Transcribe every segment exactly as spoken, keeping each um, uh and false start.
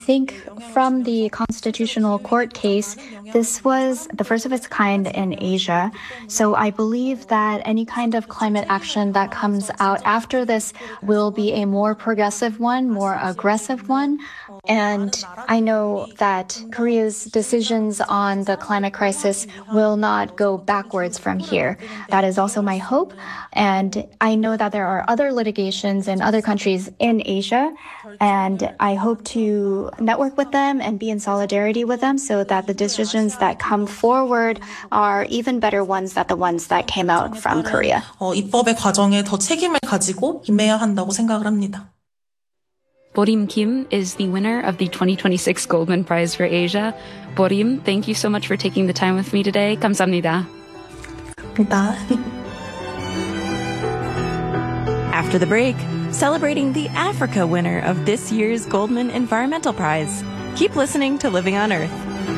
think from the Constitutional Court case, this was the first of its kind in Asia. So I believe that any kind of climate action that comes out after this will be a more progressive one, more aggressive one. And I know that Korea's decisions on the climate crisis will not go backwards from here. That is also my hope. And I know that there are other litigations in other countries in Asia, and I hope to network with them and be in solidarity with them so that the decisions that come forward are even better ones than the ones that came out from Korea. 어, 입법의 과정에 더 책임을 가지고 임해야 한다고 생각을 합니다. Borim Kim is the winner of the twenty twenty-six Goldman Prize for Asia. Borim, thank you so much for taking the time with me today. 감사합니다. 감사합니다. After the break, celebrating the Africa winner of this year's Goldman Environmental Prize. Keep listening to Living on Earth.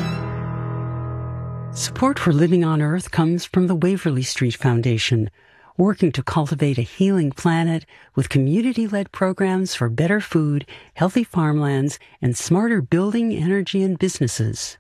Support for Living on Earth comes from the Waverly Street Foundation, working to cultivate a healing planet with community-led programs for better food, healthy farmlands, and smarter building, energy, and businesses.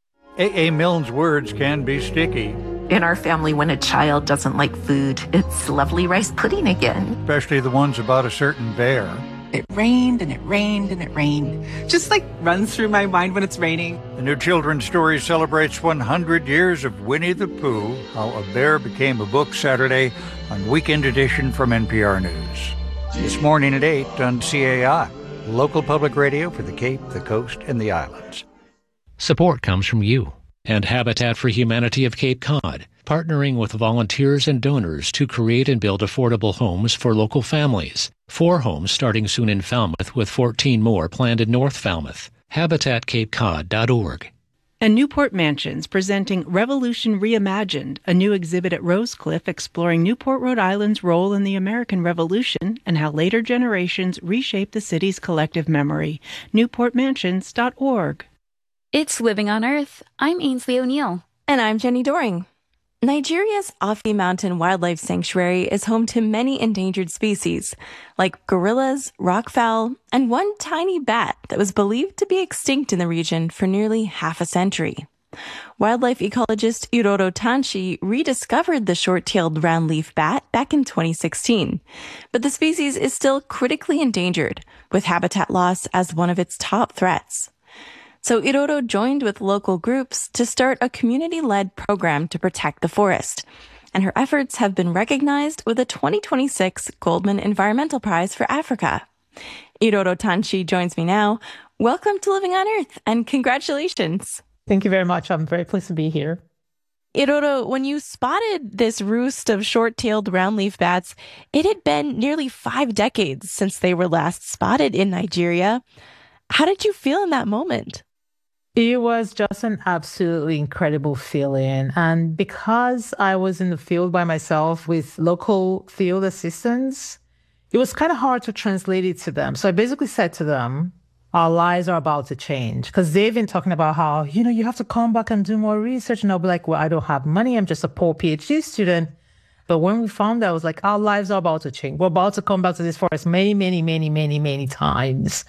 A A. Milne's words can be sticky. In our family, when a child doesn't like food, it's lovely rice pudding again. Especially the ones about a certain bear. It rained and it rained and it rained. Just like runs through my mind when it's raining. The new children's story celebrates one hundred years of Winnie the Pooh, How a Bear Became a Book, Saturday on Weekend Edition from N P R News. This morning at eight on C A I, local public radio for the Cape, the Coast, and the Islands. Support comes from you and Habitat for Humanity of Cape Cod, partnering with volunteers and donors to create and build affordable homes for local families. Four homes starting soon in Falmouth, with fourteen more planned in North Falmouth. habitat cape cod dot org. And Newport Mansions presenting Revolution Reimagined, a new exhibit at Rosecliff exploring Newport, Rhode Island's role in the American Revolution and how later generations reshaped the city's collective memory. newport mansions dot org. It's Living on Earth. I'm Ainsley O'Neill. And I'm Jenny Doring. Nigeria's Afi Mountain Wildlife Sanctuary is home to many endangered species, like gorillas, rockfowl, and one tiny bat that was believed to be extinct in the region for nearly half a century. Wildlife ecologist Iroro Tanshi rediscovered the short-tailed roundleaf bat back in twenty sixteen, but the species is still critically endangered, with habitat loss as one of its top threats. So Iroro joined with local groups to start a community-led program to protect the forest. And her efforts have been recognized with a twenty twenty-six Goldman Environmental Prize for Africa. Iroro Tanshi joins me now. Welcome to Living on Earth, and congratulations. Thank you very much. I'm very pleased to be here. Iroro, when you spotted this roost of short-tailed roundleaf bats, it had been nearly five decades since they were last spotted in Nigeria. How did you feel in that moment? It was just an absolutely incredible feeling. And because I was in the field by myself with local field assistants, it was kind of hard to translate it to them. So I basically said to them, our lives are about to change. Because they've been talking about how, you know, you have to come back and do more research. And I'll be like, well, I don't have money. I'm just a poor PhD student. But when we found that, I was like, our lives are about to change. We're about to come back to this forest many, many, many, many, many times.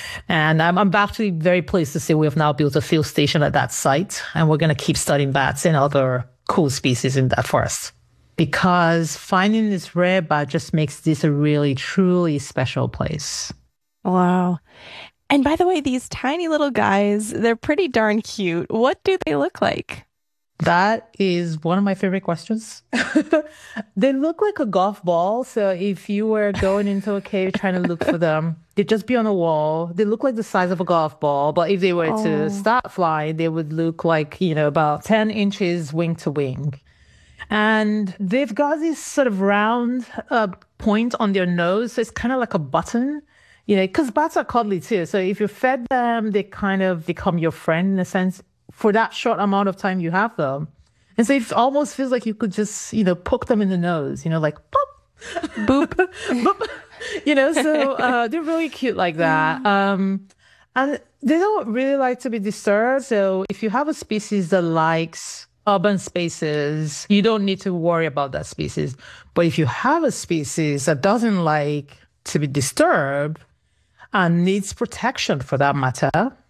And I'm, I'm actually very pleased to say we have now built a field station at that site. And we're going to keep studying bats and other cool species in that forest. Because finding this rare bat just makes this a really, truly special place. Wow. And by the way, these tiny little guys, they're pretty darn cute. What do they look like? That is one of my favorite questions. They look like a golf ball. So if you were going into a cave trying to look for them, they'd just be on a wall. They look like the size of a golf ball. But if they were oh. to start flying, they would look like, you know, about ten inches wing to wing. And they've got this sort of round uh, point on their nose. So it's kind of like a button, you know, because bats are cuddly too. So if you fed them, they kind of become your friend in a sense. For that short amount of time you have them. And so it almost feels like you could just, you know, poke them in the nose, you know, like, pop, boop, boop. You know, so uh, they're really cute like that. Um, and they don't really like to be disturbed. So if you have a species that likes urban spaces, you don't need to worry about that species. But if you have a species that doesn't like to be disturbed, and needs protection for that matter.